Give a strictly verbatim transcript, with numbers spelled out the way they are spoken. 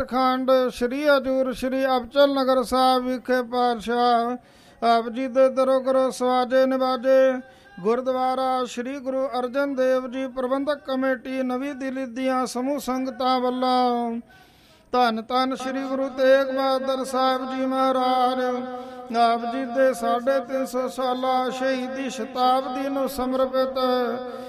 ਖੰਡ ਸ਼੍ਰੀ ਹਜੂਰ ਸ਼੍ਰੀ ਅਬਚਲ ਨਗਰ ਸਾਹਿਬ ਵਿਖੇ ਪਾਤਸ਼ਾਹ ਆਪ ਜੀ ਦੇ ਦਰੋ ਕਰੋ ਸਵਾਜੇ ਨਿਵਾਜੇ। ਗੁਰਦੁਆਰਾ ਸ਼੍ਰੀ ਗੁਰੂ ਅਰਜਨ ਦੇਵ ਜੀ ਪ੍ਰਬੰਧਕ ਕਮੇਟੀ ਨਵੀਂ ਦਿੱਲੀ ਦੀਆਂ ਸਮੂਹ ਸੰਗਤਾਂ ਵੱਲੋਂ ਧੰਨ ਧੰਨ ਸ਼੍ਰੀ ਗੁਰੂ ਤੇਗ ਬਹਾਦਰ ਸਾਹਿਬ ਜੀ ਮਹਾਰਾਜ ਆਪ ਜੀ ਦੇ ਸਾਢੇ ਤਿੰਨ ਸੌ ਸਾਲਾ ਸ਼ਹੀਦੀ ਸ਼ਤਾਬਦੀ ਨੂੰ ਸਮਰਪਿਤ